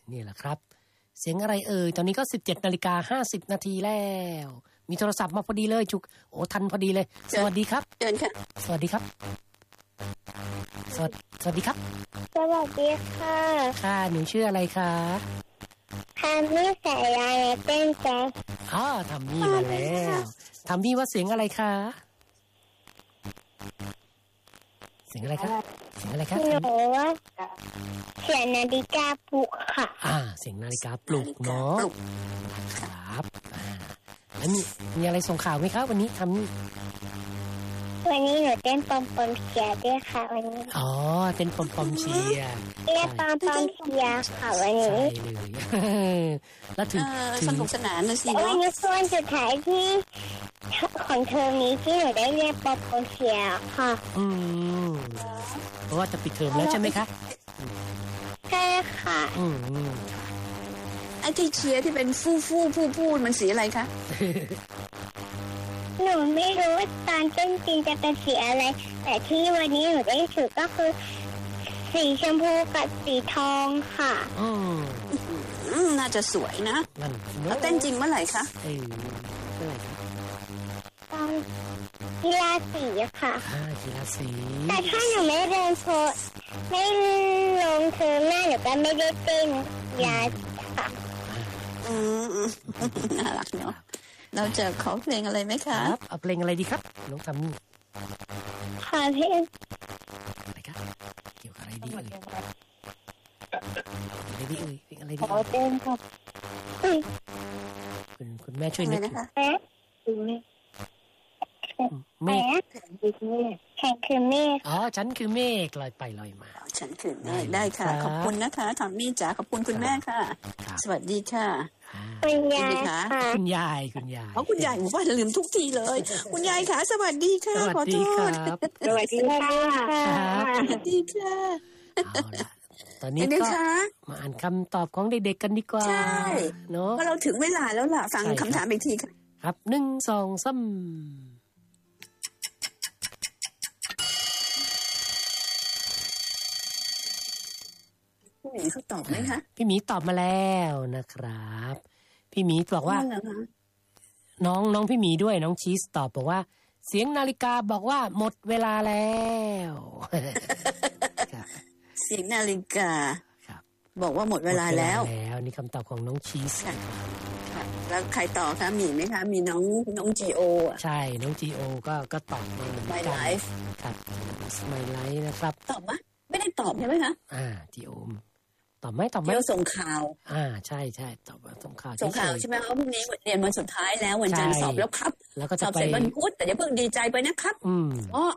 นี่แหละครับเสียงอะไรเอ่ยตอนนี้ก็ 17:50 นาทีแล้วมีโทรศัพท์มาพอดีเลยจุกโอ้ทันพอดีเลยสวัสดีครับเชิญค่ะสวัสดีครับสวัสดีครับสวัสดีค่ะค่ะหนูชื่ออะไรคะทำมี่สายยาเต้นแจ๊สทำมี่มาแล้วทำมี่ว่าเสียงอะไรคะเสียงอะไรคะเสียงอะไรคะหนูว่าเสียงนาฬิกาปลุกค่ะเสียงนาฬิกาปลุกเนาะครับแล้วมีอะไรส่งข่าวไหมครับวันนี้ทำมี่วันนี้หนูเต้นปอมปอมเชียร์ด้วยค่ะวันนี้เต้นปอมปอมเชียร์เต้นปอมปอมเชียร์ค่ะวันนี้ใช่เลยแล้วถึงสนุกสนานเลยสิเนาะวันนี้ส่วนสุดท้ายที่ของเทอมนี้ที่หนูได้เรียนปอมปอมเชียร์ค่ะเพราะว่าจะปิดเทอมแล้วใช่ไหมคะใช่ค่ะไอ้ที่เชียร์ที่เป็นฟู่มันสีอะไรคะหนูไม่รู้ว่าตอนต้นจริงจะเป็นสีอะไรแต่ที่วันนี้หนูได้ถือก็คือสีชมพูกับสีทองค่ะน่าจะสวยนะแล้วเต้นจริงเมื่อไหร่คะเมื่อไหร่คะตอนกีฬาสีค่ะกีฬาสีแต่ถ้าหนูไม่เรียนไม่ลงเทอมหน้าหนูก็ไม่ได้เต้นกีฬาค่ะน่ารักเนาะเราจะขอเพลงอะไรไหมคะครับเอาเพลงอะไรดีครับน้องทำนี่ขอเพลงอะไรครับเกี่ยวกับอะไรดีอะไรดีเพลงอะไรดีขอเพลงครับคุณแม่ช่วยนึกนะคะเมฆฉันคือเมฆฉันคือเมฆลอยไปลอยมาฉันคือเมฆได้ค่ะขอบคุณนะคะทำมี่จ๋าขอบคุณคุณแม่ค่ะสวัสดีค่ะคุณยายค่ะคุณยายคุณยายคุณยายผมว่าลืมทุกทีเลยคุณยายค่ะสวัสดีค่ะขอโทษสวัสดีค่ะสวัสดีค่ะตอนนี้ก็มาอ่านคำตอบของเด็กๆกันดีกว่าใช่เนาะเพราะเราถึงเวลาแล้วล่ะฟังคำถามอีกทีครับ1 2 3 พี่หมีเขาตอบไหมคะพี่หมีตอบมาแล้วนะครับพี่หมีบอกว่าน้องพี่หมีด้วยน้องชีสตอบบอกว่าเสียงนาฬิกาบอกว่าหมดเวลาแล้วเสียงนาฬิกาบอกว่าหมดเวลาแล้วนี่คำตอบของน้องชีสค่ะแล้วใครต่อคะมีไหมคะมีน้องจีโอใช่น้องจีโอก็ตอบมาเหมือนกัน My Life ครับ My Life นะครับตอบไหมไม่ได้ตอบใช่ไหมคะจีโอตอบไหมเดี๋ยวส่งข่าวใช่ตอบส่งข่าวใช่ไหมคะพรุ่งนี้เรียนวันสุดท้ายแล้ววันจันทร์สอบแล้วครับสอบเสร็จวันพุธแต่อย่าเพิ่งดีใจไปนะครับเพราะ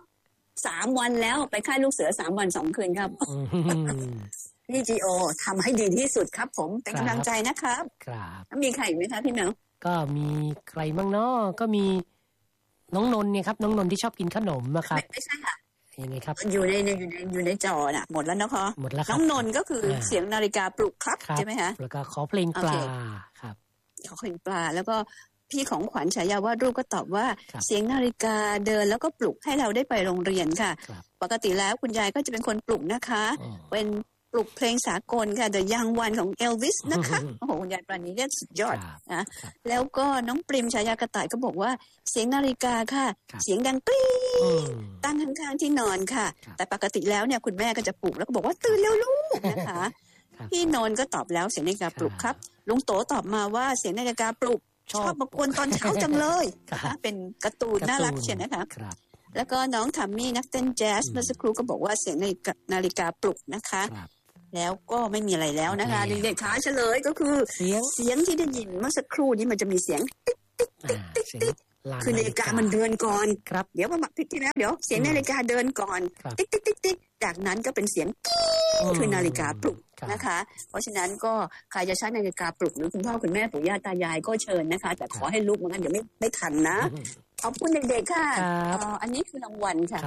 3 วันแล้วไปค่ายลูกเสือ3 วัน 2 คืนครับพี่จีโอทำให้ดีที่สุดครับผมเป็นกำลังใจนะครับครับมีใครอีกไหมคะพี่แมวก็มีใครบ้างเนาะก็มีน้องนนท์เนี่ยครับน้องนนท์ที่ชอบกินขนมนะครับไม่ใช่ค่ะยังไงครับอยู่ในจอน่ะหมดแล้วนะคะหมดแล้วน้องนนท์ก็คือเสียงนาฬิกาปลุกครับใช่ไหมคะแล้วก็ขอเพลงปลาครับขอเพลงปลาแล้วก็พี่ของขวัญฉายาวาดรูปก็ตอบว่าเสียงนาฬิกาเดินแล้วก็ปลุกให้เราได้ไปโรงเรียนค่ะปกติแล้วคุณยายก็จะเป็นคนปลุกนะคะเป็นปลุกเพลงสากลค่ะ The Young One ของ Elvis นะคะโอ้โหคุณยายปราณีเนี่ยสุดยอดนะแล้วก็น้องปริมฉายากระต่ายก็บอกว่าเสียงนาฬิกาค่ะเสียงดังปี้ตั้งข้างๆที่นอนค่ะแต่ปกติแล้วเนี่ยคุณแม่ก็จะปลุกแล้วก็บอกว่าตื่นเร็วลูกนะคะพี่นนท์ก็ตอบแล้วเสียงนาฬิกาปลุกครับลุงโตตอบมาว่าเสียงนาฬิกาปลุกชอบมากวนตอนเช้าจังเลยเป็นการ์ตูนน่ารักเชียวนะคะแล้วก็น้องทัมมี่นักเต้นแจ๊สเมื่อสักครู่ก็บอกว่าเสียงนาฬิกาปลุกนะคะแล้วก็ไม่มีอะไรแล้วนะคะเด็กๆขาเฉลยก็คือเสียงที่ได้ยินเมื่อสักครู่นี้มันจะมีเสียงติ๊กติ๊กติ๊กติ๊กติ๊กคือนาฬิกามันเดินก่อนเดี๋ยวมาพิจารณาเดี๋ยวเสียงนาฬิกาเดินก่อนติ๊กติ๊กติ๊กติ๊กจากนั้นก็เป็นเสียงคือนาฬิกาปลุกนะคะเพราะฉะนั้นก็ใครจะใช้นาฬิกาปลุกหรือคุณพ่อคุณแม่ปู่ย่าตายายก็เชิญนะคะแต่ขอให้ลุกเหมือนกันเดี๋ยวไม่ทันนะขอบคุณเด็กๆค่ะอันนี้คือรางวัลค่ะ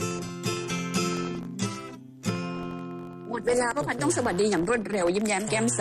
หมดเวลาก็พันต้องสวัสดีอย่างรวดเร็วยิ้มแย้มแก้มใส